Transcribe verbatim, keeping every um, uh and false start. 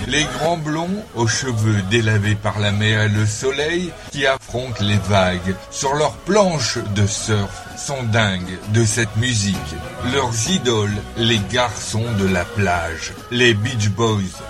Les grands blonds, aux cheveux délavés par la mer et le soleil, qui affrontent les vagues sur leurs planches de surf, sont dingues de cette musique. Leurs idoles, les garçons de la plage, les Beach Boys.